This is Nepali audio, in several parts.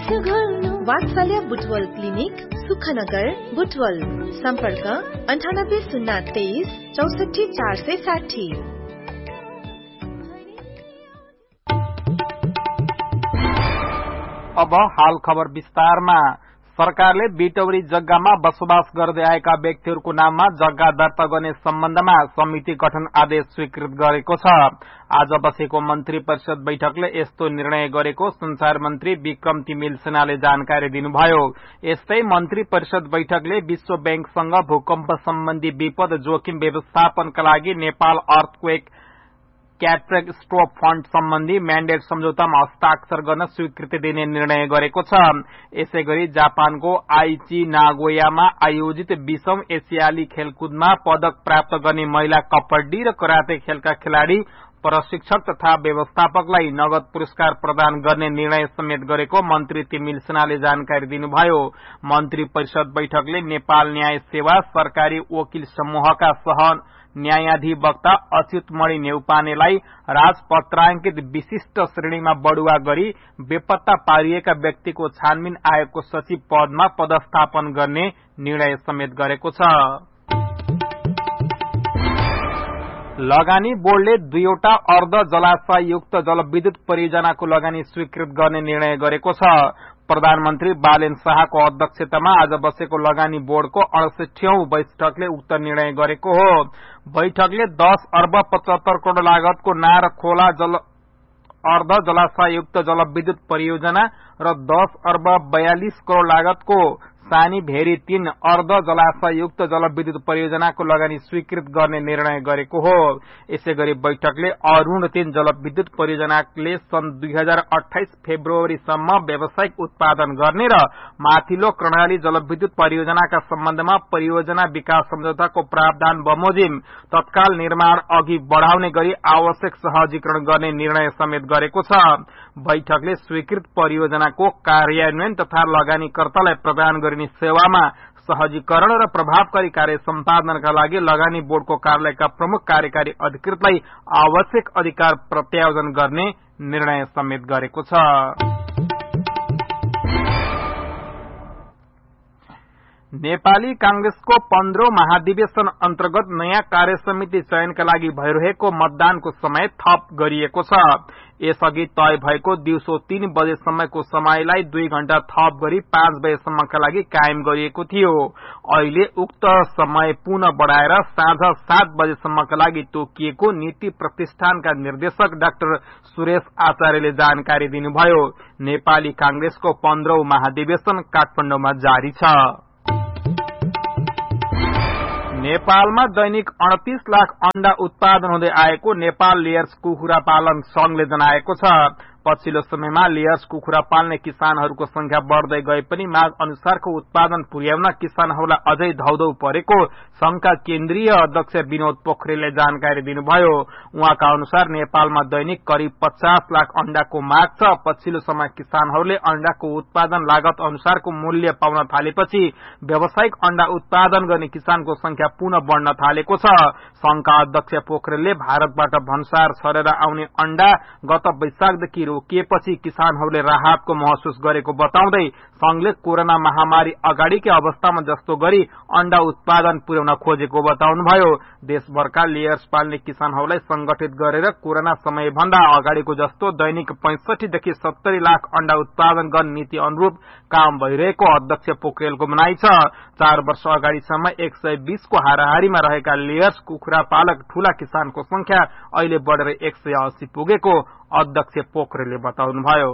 वात्सल्य बुटवल क्लिनिक सुखनगर बुटवल सम्पर्क 9803 64460। अब हाल खबर विस्तारमा। सरकारले बिटौरी जग्गामा बसोबास गर्दै आएका व्यक्तिहरूको नाममा जग्गा दर्ता गर्ने सम्बन्धमा समिति गठन आदेश स्वीकृत गरेको छ। आज बसेको मन्त्री परिषद बैठकले यस्तो निर्णय गरेको संचार मन्त्री विक्रम तिमिल सेनाले जानकारी दिनुभयो। यस्तै मन्त्री परिषद बैठकले विश्व बैंकसँग भूकम्प सम्बन्धी विपद जोखिम व्यवस्थापनका लागि नेपाल अर्थक्वेक क्याटास्ट्रोफ फण्ड सम्बन्धी म्यान्डेट सम्झौतामा हस्ताक्षर गर्न स्वीकृति दिने निर्णय गरेको छ। यसैगरी जापानको आइची नागोयामा आयोजित 20औं एसियाली खेलकुदमा पदक प्राप्त गर्ने महिला कबड्डी र कराते खेलका खेलाड़ी प्रशिक्षक तथा व्यवस्थापकलाई नगद पुरस्कार प्रदान गर्ने निर्णय समेत गरेको मन्त्री तिमिल सेनाले जानकारी दिनुभयो। मन्त्री परिषद बैठकले नेपाल न्याय सेवा सरकारी वकिल समूहका सह न्यायाधिवक्ता अच्युतमणि नेउपानेलाई राजपत्रांकित विशिष्ट श्रेणीमा बढुवा गरी बेपत्ता पारिएका व्यक्तिको छानबिन आयोगको सचिव पदमा पदस्थापन गर्ने निर्णय समेत गरेको छ। लगानी बोर्डले 2वटा अर्ध जलाशययुक्त जलविद्युत परियोजनाको लगानी स्वीकृत गर्ने निर्णय गरेको छ। प्रधानमन्त्री बालेन शाहको अध्यक्षतामा आज बसेको लगानी बोर्डको 68औं बैठकले उक्त निर्णय गरेको हो। बैठकले 10 अर्ब 75 करोड़ लागतको नार खोला अर्ध जलाशययुक्त जलविद्युत परियोजना र 10 अर्ब 42 करोड़ लागतको सानी भेरी 3 अर्ध जलाशययुक्त जलविद्युत परियोजनाको लगानी स्वीकृत गर्ने निर्णय गरेको हो। यसैगरी बैठकले अरूण 3 जलविद्युत परियोजनाले सन् 2028 फेब्रुअरीसम्म व्यावसायिक उत्पादन गर्ने र माथिल्लो कर्णाली जलविद्युत परियोजनाका सम्बन्धमा परियोजना विकास सम्झौताको प्रावधान बमोजिम तत्काल निर्माण अघि बढ़ाउने गरी आवश्यक सहजीकरण गर्ने निर्णय समेत गरेको छ। बैठकले स्वीकृत परियोजनाको कार्यान्वयन तथा लगानीकर्तालाई प्रदान गरिने सेवामा सहजीकरण र प्रभावकारी कार्य सम्पादनका लागि लगानी बोर्डको कार्यालयका प्रमुख कार्यकारी अधिकृतलाई आवश्यक अधिकार प्रत्यायोजन गर्ने निर्णय समेत गरेको छ। नेपाली कांग्रेसको 15औं महाधिवेशन अन्तर्गत नयाँ कार्यसमिति चयनका लागि भइरहेको मतदानको समय थप गरिएको छ। यसअघि तय भएको दिउँसो 3 बजेसम्मको समयलाई 2 घण्टा थप गरी 5 बजेसम्मका लागि कायम गरिएको थियो। अहिले उक्त समय पुनः बढ़ाएर साँझ 7 बजेसम्मका लागि तोकिएको नीति प्रतिष्ठानका निर्देशक डाक्टर सुरेश आचार्यले जानकारी दिनुभयो। नेपाली कांग्रेसको 15औं महाधिवेशन काठमाडौँमा जारी छ। नेपालमा दैनिक 38 लाख अण्डा उत्पादन हुँदै आएको नेपाल लेयर्स कुखुरा पालन संघले जनाएको छ। पछिल्लो समयमा लेयर्स कुखुरा पाल्ने किसानहरूको संख्या बढ़दै गए पनि माग अनुसारको उत्पादन पुर्याउन किसानहरूलाई अझै धौधौ परेको संघका केन्द्रीय अध्यक्ष विनोद पोखरेलले जानकारी दिनुभयो। उहाँका अनुसार नेपालमा दैनिक करिब 50 लाख अण्डाको माग छ। पछिल्लो समय किसानहरूले अण्डाको उत्पादन लागत अनुसारको मूल्य पाउन थालेपछि व्यावसायिक अण्डा उत्पादन गर्ने किसानको संख्या पुनः बढ़न थालेको छ। संघका अध्यक्ष पोखरेलले भारतबाट भन्सार छरेर आउने अण्डा गत वैशाखदेखि रोकिएपछि किसानहरूले राहतको महसुस गरेको बताउँदै संघले कोरोना महामारी अगाडिकै अवस्थामा जस्तो गरी अण्डा उत्पादन पुर्याउन खोजेको बताउनुभयो। देशभरका लेयर्स पाल्ने किसानहरूलाई संगठित गरेर कोरोना समय भन्दा अगाडिको जस्तो दैनिक 65 देखि 70 लाख अण्डा उत्पादन गर्ने नीति अनुरूप काम भइरहेको अध्यक्ष पोखरेलको भनाइ छ। 4 वर्ष अगाडिसम्म 120 को हाराहारीमा रहेका लेयर्स कुखुरा पालक ठूला किसानको संख्या अहिले बढेर 180 पुगेको अध्यक्ष पोखरेलले बताउनुभयो।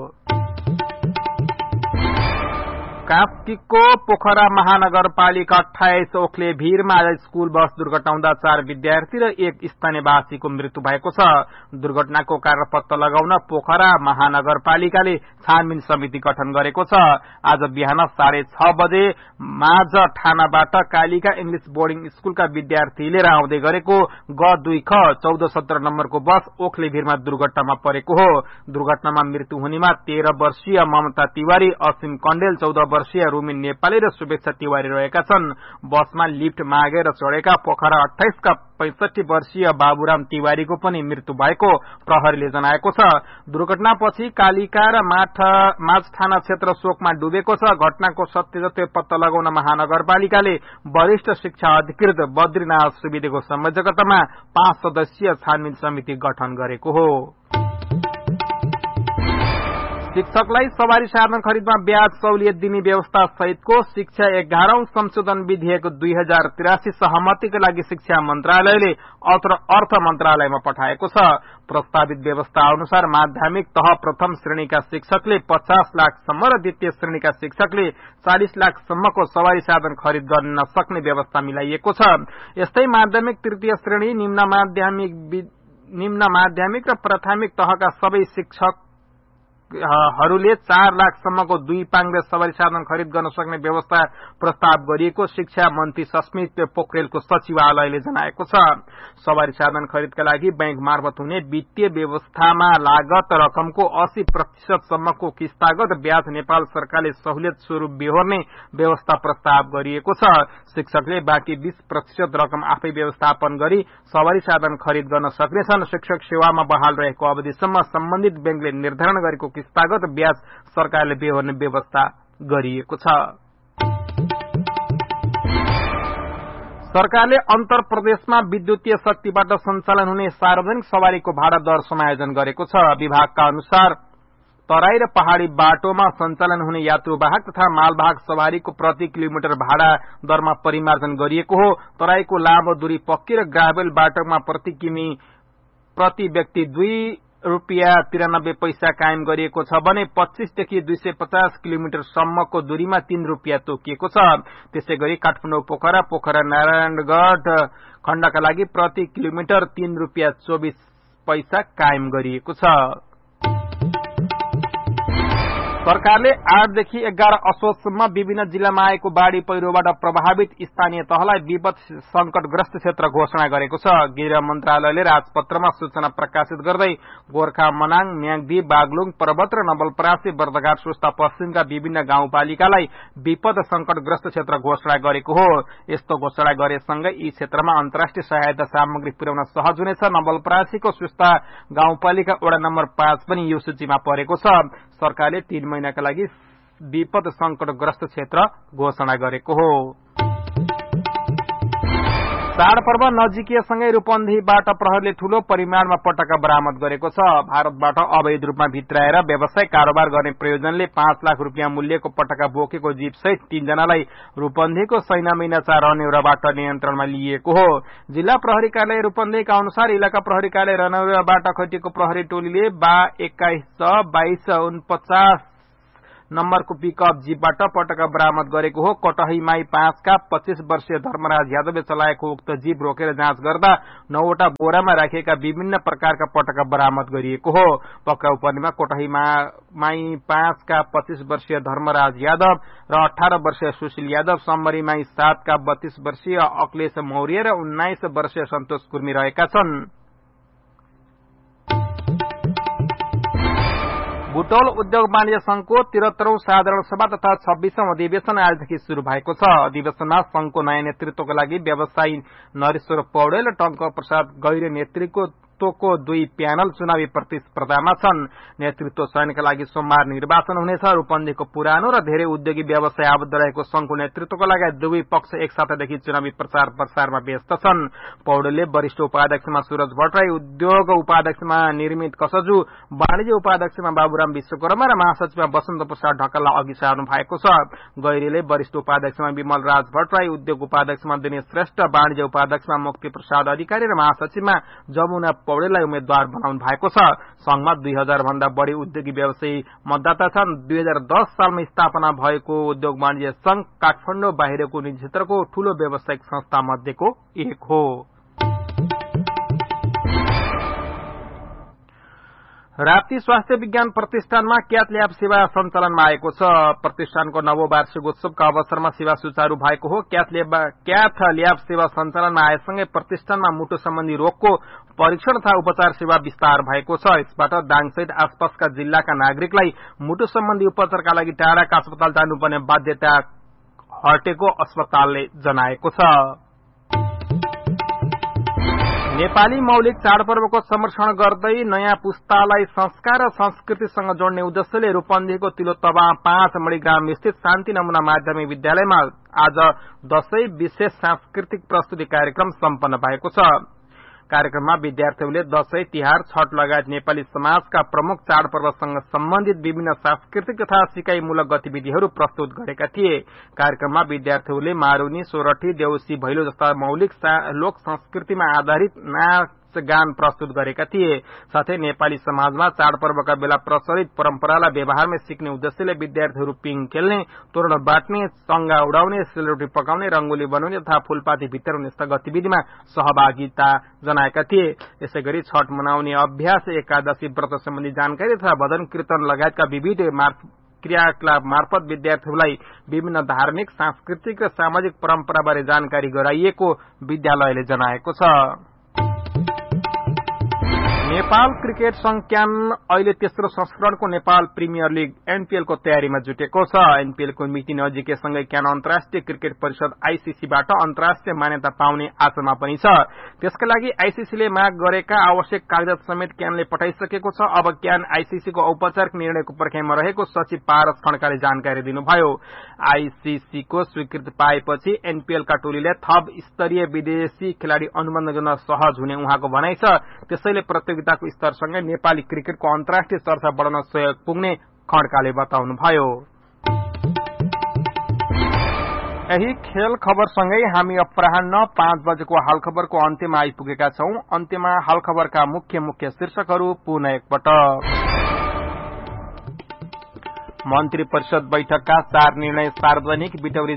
कास्कीको पोखरा महानगरपालिका 28 ओखले भीरमा आज स्कूल बस दुर्घटना हुँदा 4 विद्यार्थी र 1 स्थानीयवासीको मृत्यु भएको छ। दुर्घटनाको कारण पत्ता लगाउन पोखरा महानगरपालिकाले छानबिन समिति गठन गरेको छ। आज बिहान 6:30 बजे माझ ठानाबाट कालिका इंग्लिश बोर्डिङ स्कूलका विद्यार्थी लिएर आउँदै गरेको G2 ख 1417 नम्बरको बस ओखले भीरमा दुर्घटनामा परेको हो। दुर्घटनामा मृत्यु हुनेमा 13 वर्षीय ममता तिवारी, असीम कण्डेल 14 वर्षीय रुमी नेपाली र शुभेच्छा तिवारी रहेका छन्। बसमा लिफ्ट मागेर चढेका पोखरा 28 का 65 वर्षीय बाबुराम तिवारीको पनि मृत्यु भएको प्रहरीले जनाएको छ। दुर्घटनापछि कालिका र माझ क्षेत्र शोकमा डुबेको छ। घटनाको सत्य तथ्य पत्ता लगाउन महानगरपालिकाले वरिष्ठ शिक्षा अधिकृत बद्रीनाथ सुवेदीको संयोजकतामा 5 सदस्यीय छानबिन समिति गठन गरेको हो। शिक्षकलाई सवारी साधन खरिदमा ब्याज सहुलियत दिने व्यवस्था सहितको शिक्षा 11औं संशोधन विधेयक 2083 सहमतिका लागि शिक्षा मन्त्रालयले अर्थ मन्त्रालयमा पठाएको छ। प्रस्तावित व्यवस्था अनुसार माध्यमिक तह प्रथम श्रेणीका शिक्षकले 50 लाखसम्म र द्वितीय श्रेणीका शिक्षकले 40 लाखसम्मको सवारी साधन खरिद गर्न सक्ने व्यवस्था मिलाइएको छ। यस्तै माध्यमिक तृतीय श्रेणी निम्न माध्यमिक र प्राथमिक तहका सबै शिक्षक हरूले 4 लाखसम्मको 2 पाङ्ग्रे सवारी साधन खरिद गर्न सक्ने व्यवस्था प्रस्ताव गरिएको शिक्षा मन्त्री सस्मित पोखरेलको सचिवालयले जनाएको छ। सवारी साधन खरिदका लागि बैंक मार्फत हुने वित्तीय व्यवस्थामा लागत रकमको 80% सम्मको किस्तागत ब्याज नेपाल सरकारले सहुलियत स्वरूप बेहोर्ने व्यवस्था प्रस्ताव गरिएको छ। शिक्षकले बाँकी 20% रकम आफै व्यवस्थापन गरी सवारी साधन खरिद गर्न सक्नेछन्। शिक्षक सेवामा बहाल रहेको अवधिसम्म सम्बन्धित बैंकले निर्धारण गरेको किस्तागत ब्याज सरकारले बेहोर्ने व्यवस्था गरिएको छ। सरकारले अन्तर प्रदेशमा विद्युतीय शक्तिबाट सञ्चालन हुने सार्वजनिक सवारीको भाडा दर समायोजन गरेको छ। विभागका अनुसार तराई र पहाड़ी बाटोमा सञ्चालन हुने यात्रुवाहक तथा मालवाहक सवारीको प्रति किलोमिटर भाडा दरमा परिमार्जन गरिएको हो। तराईको लामो दूरी पक्की र ग्राभेल बाटोमा प्रति किमी प्रति व्यक्ति ₹2.93 कायम गरिएको छ भने 25 देखि 250 किलोमिटर सम्मको दूरीमा ₹3 तोकिएको छ। त्यसैगरी काठमाडौँ पोखरा पोखरा नारायणगढ खण्डका लागि प्रति किलोमिटर ₹3.24 कायम गरिएको छ। सरकारले 8 देखि 11 असोजसम्म विभिन्न जिल्लामा आएको बाढ़ी पहिरोबाट प्रभावित स्थानीय तहलाई विपद संकटग्रस्त क्षेत्र घोषणा गरेको छ। गृह मन्त्रालयले राजपत्रमा सूचना प्रकाशित गर्दै गोर्खा मनाङ म्याग्दी बागलुङ पर्वत र नवलपरासी बर्दघाट सुस्ता पश्चिमका विभिन्न गाउँपालिकालाई विपद संकटग्रस्त क्षेत्र घोषणा गरेको हो। यस्तो घोषणा गरेसँगै यी क्षेत्रमा अन्तर्राष्ट्रिय सहायता सामग्री पुर्याउन सहज हुनेछ। नवलपरासीको सुस्ता गाउँपालिका वडा नम्बर 5 पनि यो सूचीमा परेको छ। सरकारले 3 महिनाका लागि विपद संकटग्रस्त क्षेत्र घोषणा गरेको हो। चाडपर्व नजिकिएसँगै रूपन्देहीबाट प्रहरीले ठूलो परिमाणमा पटका बरामद गरेको छ। भारतबाट अवैध रूपमा भित्राएर व्यवसाय कारोबार गर्ने प्रयोजनले 5 लाख रुपियाँ मूल्यको पटका बोकेको जीपसहित 3 जनालाई रूपन्देहीको सैनामीना 4 रनेउराबाट नियन्त्रणमा लिएको हो। जिल्ला प्रहरी कार्यालय रूपन्देहीका अनुसार इलाका प्रहरी कार्यालय रनेउराबाट खटिएको प्रहरी टोलीले 21/22/49 नम्बरको पिकअप जीपबाट पटका बरामद गरेको हो। कटहीमाई 5 का 25 वर्षीय धर्मराज यादवले चलाएको उक्त जीप रोकेर जाँच गर्दा 9वटा बोरामा राखिएका विभिन्न प्रकारका पटका बरामद गरिएको हो। पक्राउ पर्नेमा कोटहीमाई 5 का 25 वर्षीय धर्मराज यादव र 18 वर्षीय सुशील यादव, सम्मरीमाई 7 का 32 वर्षीय अखिलेश मौर्य र 19 वर्षीय सन्तोष कुर्मी रहेका छन्। बुटोल उद्योग वाणिज्य संघको 73औं साधारण सभा तथा 26औं अधिवेशन आजदेखि शुरू भएको छ। अधिवेशनमा संघको नयाँ नेतृत्वको लागि व्यवसायी नरेश्वर पौडेल र टंक प्रसाद गैरे नेतृत्वको 2 प्यानल चुनावी प्रतिस्पर्धामा छन्। नेतृत्व चयनका लागि सोमबार निर्वाचन हुनेछ। रूपन्देहीको पुरानो र धेरै उद्योगी व्यवसाय आबद्ध रहेको संघको नेतृत्वको लागि दुवै पक्ष एकसाथदेखि चुनावी प्रचार प्रसारमा व्यस्त छन्। पौडेलले वरिष्ठ उपाध्यक्षमा सूरज भट्टराई, उद्योग उपाध्यक्षमा निर्मित कसजु, वाणिज्य उपाध्यक्षमा बाबुराम विश्वकर्मा र महासचिवमा वसन्त प्रसाद ढकाललाई अघि सार्नु भएको छ। गैरेले वरिष्ठ उपाध्यक्षमा विमल राज भट्टराई, उद्योग उपाध्यक्षमा दिनेश श्रेष्ठ, वाणिज्य उपाध्यक्षमा मुक्ति प्रसाद अधिकारी र महासचिवमा जमुना पौडेललाई उम्मेद्वार बनाउनु भएको छ। संघमा 2000 भन्दा बढ़ी उद्योगी व्यवसायी मतदाता छन्। 2010 सालमा स्थापना भएको उद्योग वाणिज्य संघ काठमाडौँ बाहिरको निजी क्षेत्रको ठूलो व्यावसायिक संस्था मध्येको एक हो। राप्ती स्वास्थ्य विज्ञान प्रतिष्ठानमा क्याथ ल्याब सेवा सञ्चालनमा आएको छ। प्रतिष्ठानको नववार्षिकोत्सवका अवसरमा सेवा सुचारू भएको हो। क्याथ ल्याब सेवा सञ्चालनमा आएसँगै प्रतिष्ठानमा मुटु सम्बन्धी रोगको परीक्षण तथा उपचार सेवा विस्तार भएको छ। यसबाट दाङसहित आसपासका जिल्लाका नागरिकलाई मुटु सम्बन्धी उपचारका लागि टाढाका अस्पताल जानुपर्ने बाध्यता हटेको अस्पतालले जनाएको छ। नेपाली मौलिक चाडपर्वको संरक्षण गर्दै नयाँ पुस्तालाई संस्कार र संस्कृतिसँग जोड्ने उद्देश्यले रूपन्देहीको तिलोत्तमा 5 मणिग्राम स्थित शान्ति नमुना माध्यमिक विद्यालयमा आज दशैं विशेष सांस्कृतिक प्रस्तुति कार्यक्रम सम्पन्न भएको छ। कार्यक्रममा विद्यार्थीहरूले दशैं, तिहार, छठ लगायत नेपाली समाजका प्रमुख चाडपर्वसँग सम्बन्धित विभिन्न सांस्कृतिक तथा सिकाइमूलक गतिविधिहरू प्रस्तुत गरेका थिए। कार्यक्रममा विद्यार्थीहरूले मारुनी, सोरठी, देउसी, भैलो जस्ता मौलिक लोक संस्कृतिमा आधारित नाच गान प्रस्तुत गरेका थिए। साथै नेपाली समाजमा चाडपर्वका बेला प्रचलित परम्परालाई व्यवहारमा सिक्ने उद्देश्यले विद्यार्थीहरू पिङ खेल्ने, तोरण बाट्ने, चंगा उडाउने, सेलरोटी पकाउने, रंगोली बनाउने तथा फूलपाती भित्राउने जस्ता गतिविधिमा सहभागिता जनाएका थिए। यसैगरी छठ मनाउने अभ्यास, एकादशी व्रत सम्बन्धी जानकारी तथा भजन कीर्तन लगायतका विविध क्रियाकलाप मार्फत विद्यार्थीहरूलाई विभिन्न धार्मिक, सांस्कृतिक र सामाजिक परम्पराबारे जानकारी गराइएको विद्यालयले जनाएको छ। नेपाल क्रिकेट संघ क्यान अहिले तेस्रो संस्करणको नेपाल प्रिमियर लीग एनपीएल को तयारीमा जुटेको छ। एनपीएल को मिति नजिकैसँगै क्यान अन्तर्राष्ट्रिय क्रिकेट परिषद आईसीसीबाट अन्तर्राष्ट्रिय मान्यता पाउने आशामा पनि छ। त्यसका लागि आईसीसीले माग गरेका आवश्यक कागजात समेत क्यानले पठाइसकेको छ। अब क्यान आईसीसी को औपचारिक निर्णयको पर्खाइमा रहेको सचिव पारस खड्काले जानकारी दिनुभयो। आईसीसी को स्वीकृति पाएपछि एनपीएल का टोलीले थप स्तरीय विदेशी खेलाड़ी अनुबन्ध गर्न सहज हुने उहाँको भनाइ छ। त्यसैले प्रतियोगिताको स्तरसँगै नेपाली क्रिकेटको अन्तर्राष्ट्रिय चर्चा बढाउन सहयोग पुग्ने खड्काले बताउनुभयो। यही खेल खबरसँगै हामी अपराह्न 5 बजेको हाल खबरको अन्त्यमा आइपुगेका छौं। अन्त्यमा हाल खबरका मुख्य शीर्षकहरू पुनः एकपटक। मन्त्री परिषद बैठकका 4 निर्णय सार्वजनिक।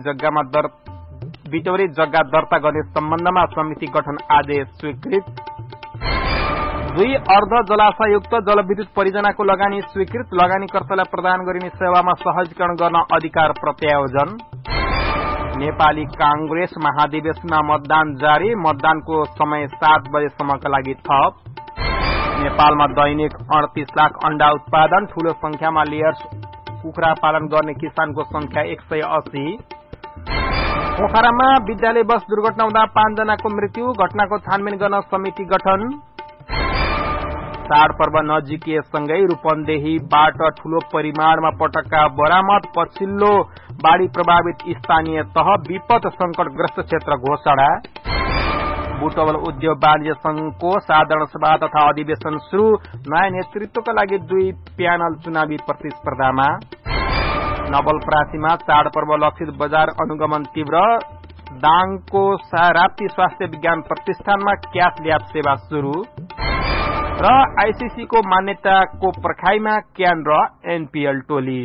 बिटौरी जग्गा दर्ता गर्ने सम्बन्धमा समिति गठन आदेश स्वीकृत। 2 अर्ध जलाशयुक्त जलविद्युत परियोजनाको लगानी स्वीकृत। लगानीकर्तालाई प्रदान गरिने सेवामा सहजीकरण गर्न अधिकार प्रत्यायोजन। नेपाली कांग्रेस महाधिवेशनमा मतदान जारी। मतदानको समय 7 बजेसम्मका लागि थप। नेपालमा दैनिक 38 लाख अण्डा उत्पादन। ठूलो संख्यामा लेयर्स कुखुरा पालन गर्ने किसानको संख्या 180। पोखरामा विद्यालय बस दुर्घटना हुँदा 5 जनाको मृत्यु। घटनाको छानबिन गर्न समिति गठन। चाडपर्व नजिकिएसँगै रूपन्देहीबाट ठूलो परिमाणमा पटक्का बरामद। पछिल्लो बाढ़ी प्रभावित स्थानीय तह विपद संकटग्रस्त क्षेत्र घोषणा। बुटवल उद्योग वाणिज्य संघको साधारण सभा तथा अधिवेशन शुरू। नयाँ नेतृत्वका लागि 2 प्यानल चुनावी प्रतिस्पर्धामा। नवलपरासीमा चाडपर्व लक्षित बजार अनुगमन तीव्र। दाङको राप्ती स्वास्थ्य विज्ञान प्रतिष्ठानमा क्याथ ल्याब सेवा शुरू। र आईसीसी को मान्यताको पर्खाइमा क्यान र एनपीएल टोली।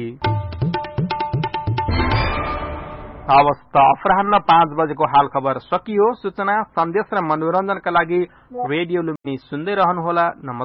अवस्था अपराह्न 5 बजेको हाल खबर सकियो। सूचना, सन्देश र मनोरञ्जनका लागि रेडियो लुम्बिनी सुन्दै रहनुहोला। नमस्कार।